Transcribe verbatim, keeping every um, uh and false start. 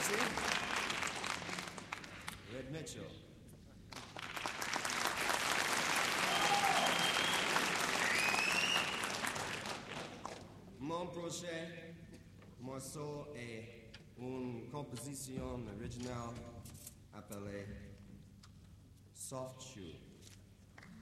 Merci. Red Mitchell. Mon prochain morceau est une composition originale appelée Soft Shoe.